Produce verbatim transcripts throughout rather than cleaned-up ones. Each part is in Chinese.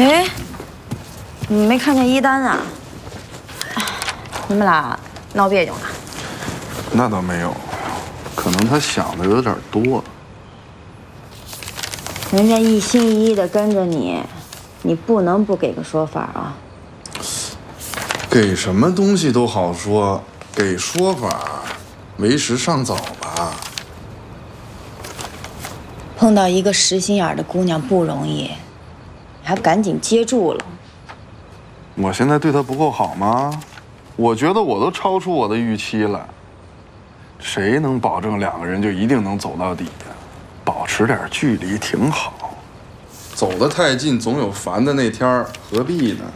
哎，你没看见一丹啊？你们俩闹别扭了？ 那倒没有，可能他想的有点多。 人家一心一意的跟着你，你不能不给个说法啊。 给什么东西都好说，给说法，为时尚早吧。 碰到一个实心眼的姑娘不容易，还赶紧接住了。 我现在对她不够好吗？我觉得我都超出我的预期了。谁能保证两个人就一定能走到底呀？保持点距离挺好。走得太近，总有烦的那天儿，何必呢？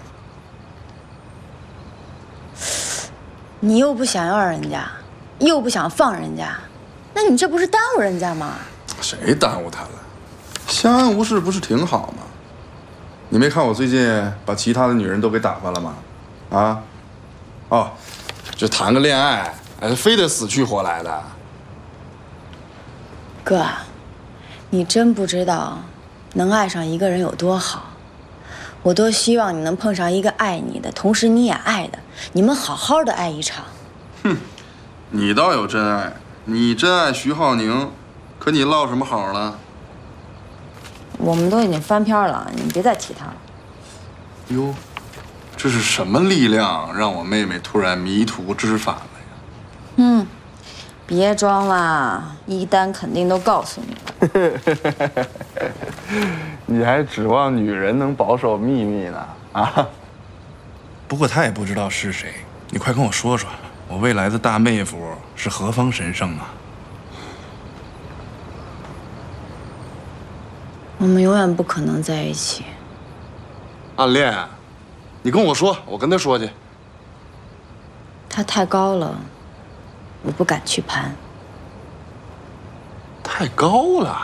你又不想要人家，又不想放人家，那你这不是耽误人家吗？ 谁耽误他了？相安无事不是挺好吗？你没看我最近把其他的女人都给打发了吗？啊？哦，就谈个恋爱，哎，非得死去活来的。 哥，你真不知道能爱上一个人有多好。我多希望你能碰上一个爱你的，同时你也爱的，你们好好的爱一场。 哼，你倒有真爱，你真爱徐浩宁，可你落什么好了？ 我们都已经翻篇了，你别再提他了。 哟，这是什么力量让我妹妹突然迷途知返了呀？ 嗯，别装了，一丹肯定都告诉你了。 你还指望女人能保守秘密呢？啊？ 不过他也不知道是谁，你快跟我说说，我未来的大妹夫是何方神圣啊？ 我们永远不可能在一起。 暗恋？你跟我说，我跟他说去。 他太高了，我不敢去攀。 太高了。